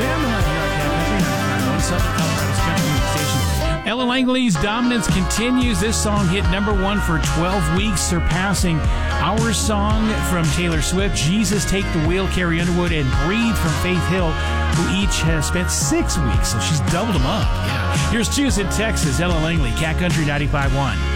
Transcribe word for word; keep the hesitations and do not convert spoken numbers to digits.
Sam Hunt here on Cat Country, one Southern Colorado's country music station. Ella Langley's dominance continues. This song hit number one for twelve weeks, surpassing our song from Taylor Swift, Jesus Take the Wheel, Carrie Underwood, and Breathe from Faith Hill, who each has spent six weeks, so she's doubled them up. Yeah. Here's Choose in Texas, Ella Langley, Cat Country ninety-five point one.